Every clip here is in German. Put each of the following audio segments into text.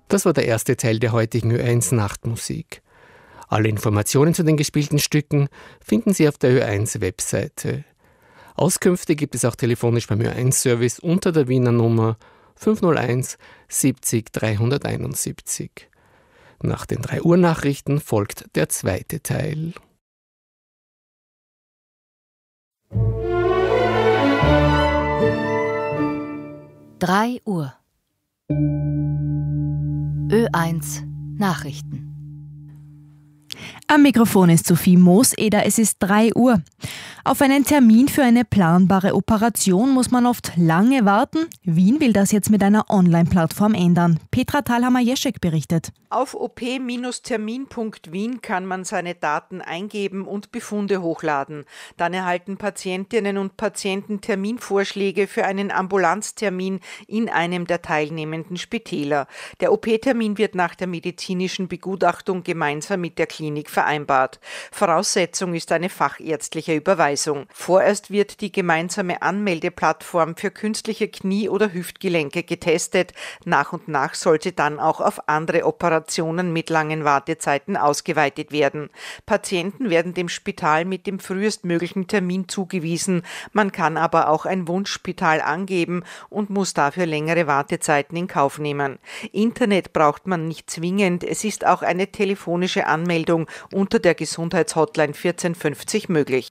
Das war der erste Teil der heutigen Ö1 Nachtmusik. Alle Informationen zu den gespielten Stücken finden Sie auf der Ö1-Webseite. Auskünfte gibt es auch telefonisch beim Ö1-Service unter der Wiener Nummer 501 70 371. Nach den 3 Uhr Nachrichten folgt der zweite Teil. Drei Uhr. Ö1 Nachrichten. Am Mikrofon ist Sophie Mooseder, es ist 3 Uhr. Auf einen Termin für eine planbare Operation muss man oft lange warten. Wien will das jetzt mit einer Online-Plattform ändern. Petra Thalhammer-Jeschek berichtet. Auf op-termin.wien kann man seine Daten eingeben und Befunde hochladen. Dann erhalten Patientinnen und Patienten Terminvorschläge für einen Ambulanztermin in einem der teilnehmenden Spitäler. Der OP-Termin wird nach der medizinischen Begutachtung gemeinsam mit der Klinik vereinbart. Voraussetzung ist eine fachärztliche Überweisung. Vorerst wird die gemeinsame Anmeldeplattform für künstliche Knie- oder Hüftgelenke getestet. Nach und nach soll sie dann auch auf andere Operationen mit langen Wartezeiten ausgeweitet werden. Patienten werden dem Spital mit dem frühestmöglichen Termin zugewiesen. Man kann aber auch ein Wunschspital angeben und muss dafür längere Wartezeiten in Kauf nehmen. Internet braucht man nicht zwingend. Es ist auch eine telefonische Anmeldung unter der Gesundheitshotline 1450 möglich.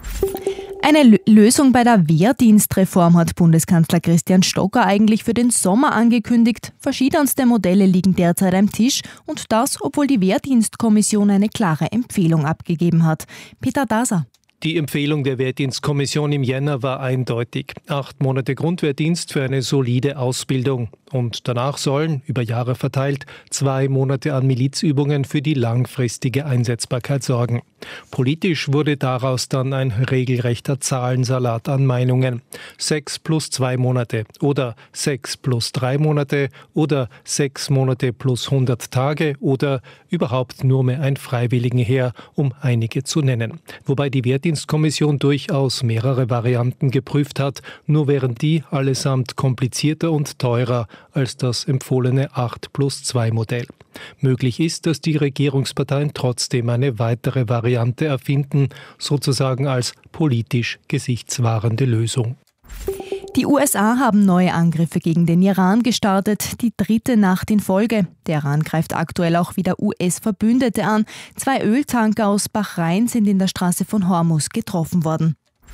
Eine Lösung bei der Wehrdienstreform hat Bundeskanzler Christian Stocker eigentlich für den Sommer angekündigt. Verschiedenste Modelle liegen derzeit am Tisch und das, obwohl die Wehrdienstkommission eine klare Empfehlung abgegeben hat. Peter Daser. Die Empfehlung der Wehrdienstkommission im Jänner war eindeutig. 8 Monate Grundwehrdienst für eine solide Ausbildung. Und danach sollen, über Jahre verteilt, 2 Monate an Milizübungen für die langfristige Einsetzbarkeit sorgen. Politisch wurde daraus dann ein regelrechter Zahlensalat an Meinungen. 6 plus 2 Monate oder 6 plus 3 Monate oder 6 Monate plus 100 Tage oder überhaupt nur mehr ein Freiwilligenheer, um einige zu nennen. Wobei die Wehrdienstkommission durchaus mehrere Varianten geprüft hat, nur wären die allesamt komplizierter und teurer als das empfohlene 8 plus 2 Modell. Möglich ist, dass die Regierungsparteien trotzdem eine weitere Variante erfinden, sozusagen als politisch gesichtswahrende Lösung. Die USA haben neue Angriffe gegen den Iran gestartet, die 3. Nacht in Folge. Der Iran greift aktuell auch wieder US-Verbündete an. 2 Öltanker aus Bahrain sind in der Straße von Hormuz getroffen worden.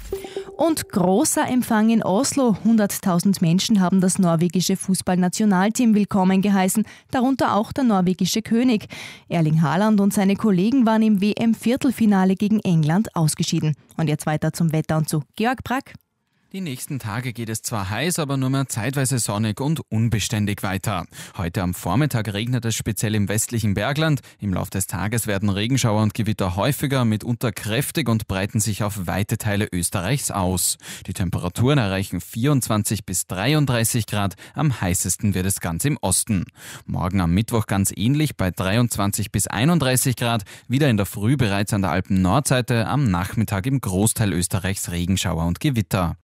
Und großer Empfang in Oslo. 100.000 Menschen haben das norwegische Fußballnationalteam willkommen geheißen, darunter auch der norwegische König. Erling Haaland und seine Kollegen waren im WM-Viertelfinale gegen England ausgeschieden. Und jetzt weiter zum Wetter und zu Georg Brack. Die nächsten Tage geht es zwar heiß, aber nur mehr zeitweise sonnig und unbeständig weiter. Heute am Vormittag regnet es speziell im westlichen Bergland. Im Laufe des Tages werden Regenschauer und Gewitter häufiger, mitunter kräftig und breiten sich auf weite Teile Österreichs aus. Die Temperaturen erreichen 24 bis 33 Grad, am heißesten wird es ganz im Osten. Morgen am Mittwoch ganz ähnlich bei 23 bis 31 Grad, wieder in der Früh bereits an der Alpen-Nordseite, am Nachmittag im Großteil Österreichs Regenschauer und Gewitter.